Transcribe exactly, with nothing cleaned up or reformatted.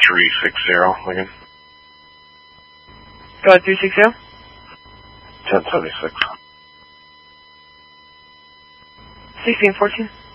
three six zero again. Go ahead, three six zero. ten seventy-six. sixteen fourteen.